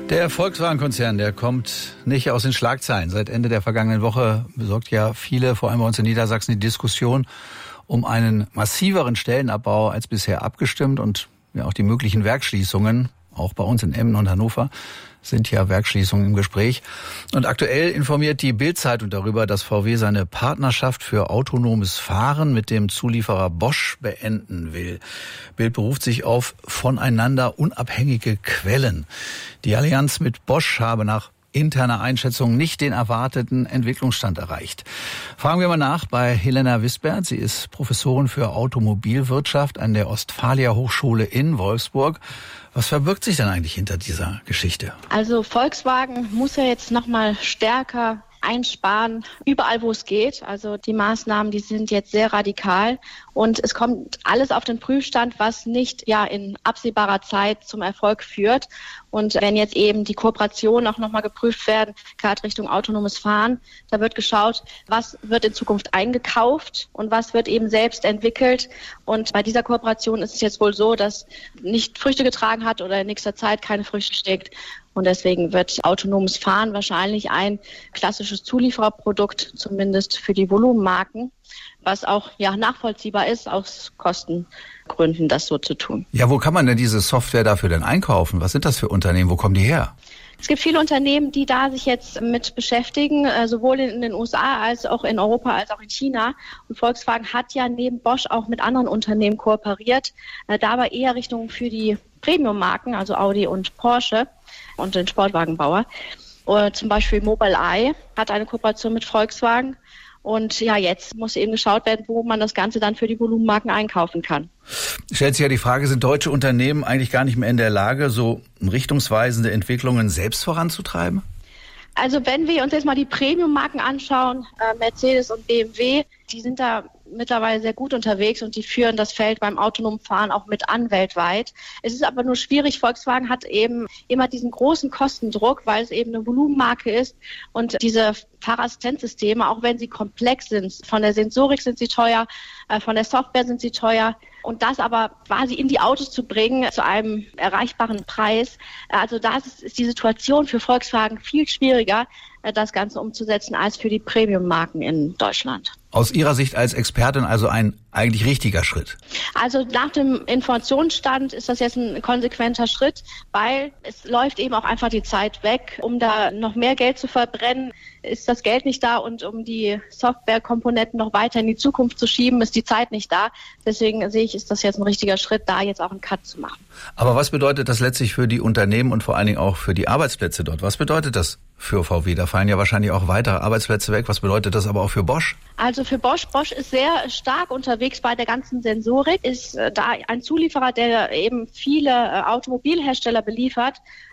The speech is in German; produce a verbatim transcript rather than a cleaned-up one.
Der Volkswagen-Konzern, der kommt nicht aus den Schlagzeilen. Seit Ende der vergangenen Woche besorgt ja viele, vor allem bei uns in Niedersachsen, die Diskussion um einen massiveren Stellenabbau als bisher abgestimmt. Und ja, auch die möglichen Werksschließungen, auch bei uns in Emden und Hannover, sind ja Werksschließungen im Gespräch. Und aktuell informiert die Bild-Zeitung darüber, dass V W seine Partnerschaft für autonomes Fahren mit dem Zulieferer Bosch beenden will. Bild beruft sich auf voneinander unabhängige Quellen. Die Allianz mit Bosch habe nach interner Einschätzung nicht den erwarteten Entwicklungsstand erreicht. Fragen wir mal nach bei Helena Wisbert. Sie ist Professorin für Automobilwirtschaft an der Ostfalia Hochschule in Wolfsburg. Was verbirgt sich denn eigentlich hinter dieser Geschichte? Also Volkswagen muss ja jetzt noch mal stärker einsparen, überall wo es geht. Also die Maßnahmen, die sind jetzt sehr radikal und es kommt alles auf den Prüfstand, was nicht ja in absehbarer Zeit zum Erfolg führt. Und wenn jetzt eben die Kooperationen auch nochmal geprüft werden, gerade Richtung autonomes Fahren, da wird geschaut, was wird in Zukunft eingekauft und was wird eben selbst entwickelt. Und bei dieser Kooperation ist es jetzt wohl so, dass nicht Früchte getragen hat oder in nächster Zeit keine Früchte trägt. Und deswegen wird autonomes Fahren wahrscheinlich ein klassisches Zuliefererprodukt, zumindest für die Volumenmarken, was auch ja nachvollziehbar ist, aus Kostengründen das so zu tun. Ja, wo kann man denn diese Software dafür denn einkaufen? Was sind das für Unternehmen? Wo kommen die her? Es gibt viele Unternehmen, die da sich jetzt mit beschäftigen, sowohl in den U S A als auch in Europa als auch in China. Und Volkswagen hat ja neben Bosch auch mit anderen Unternehmen kooperiert, dabei eher Richtung für die Premium-Marken, also Audi und Porsche und den Sportwagenbauer. Oder zum Beispiel Mobileye hat eine Kooperation mit Volkswagen. Und ja, jetzt muss eben geschaut werden, wo man das Ganze dann für die Volumenmarken einkaufen kann. Stellt sich ja die Frage, sind deutsche Unternehmen eigentlich gar nicht mehr in der Lage, so richtungsweisende Entwicklungen selbst voranzutreiben? Also wenn wir uns jetzt mal die Premium-Marken anschauen, äh, Mercedes und B M W, die sind da mittlerweile sehr gut unterwegs und die führen das Feld beim autonomen Fahren auch mit an weltweit. Es ist aber nur schwierig. Volkswagen hat eben immer diesen großen Kostendruck, weil es eben eine Volumenmarke ist und diese Fahrassistenzsysteme, auch wenn sie komplex sind, von der Sensorik sind sie teuer, äh, von der Software sind sie teuer. Und das aber quasi in die Autos zu bringen, zu einem erreichbaren Preis. Also da ist, ist die Situation für Volkswagen viel schwieriger, das Ganze umzusetzen, als für die Premium-Marken in Deutschland. Aus Ihrer Sicht als Expertin also ein eigentlich richtiger Schritt? Also nach dem Informationsstand ist das jetzt ein konsequenter Schritt, weil es läuft eben auch einfach die Zeit weg. Um da noch mehr Geld zu verbrennen, ist das Geld nicht da und um die Softwarekomponenten noch weiter in die Zukunft zu schieben, ist die Zeit nicht da. Deswegen sehe ich, ist das jetzt ein richtiger Schritt, da jetzt auch einen Cut zu machen. Aber was bedeutet das letztlich für die Unternehmen und vor allen Dingen auch für die Arbeitsplätze dort? Was bedeutet das für V W? Da fallen ja wahrscheinlich auch weitere Arbeitsplätze weg. Was bedeutet das aber auch für Bosch? Also für Bosch, Bosch ist sehr stark unterwegs bei der ganzen Sensorik, ist äh, da ein Zulieferer, der eben viele äh, Automobilhersteller beliefert.